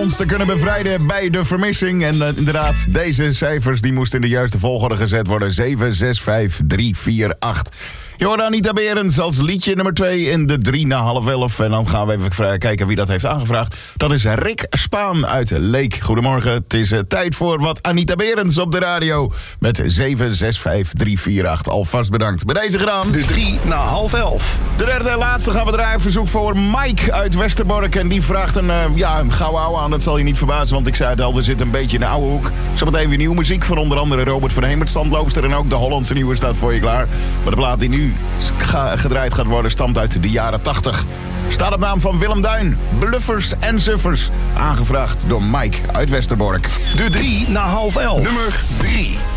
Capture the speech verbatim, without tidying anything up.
ons te kunnen bevrijden bij de vermissing. En uh, inderdaad, deze cijfers die moesten in de juiste volgorde gezet worden. zeven zes vijf drie vier acht. Je hoort Anita Berends als liedje nummer twee in de drie na half elf. En dan gaan we even kijken wie dat heeft aangevraagd. Dat is Rick Spaan uit Leek. Goedemorgen, het is uh, tijd voor wat Anita Berends op de radio. Met zeven zes vijf drie vier acht. Alvast bedankt. Bij deze gedaan. De drie na half elf. De derde en laatste gaan we draaien. Verzoek voor Mike uit Westerbork. En die vraagt een, uh, ja, een gouden ouwe aan. Dat zal je niet verbazen, want ik zei het al, we zitten een beetje in de oude hoek. Zometeen weer nieuwe muziek van onder andere Robert van Hemert, Standloopster. En ook de Hollandse nieuwe staat voor je klaar. Maar de plaat die nu gedraaid gaat worden stamt uit de jaren tachtig. Staat op naam van Willem Duin. Bluffers en Suffers. Aangevraagd door Mike uit Westerbork. De drie na half elf. Nummer drie.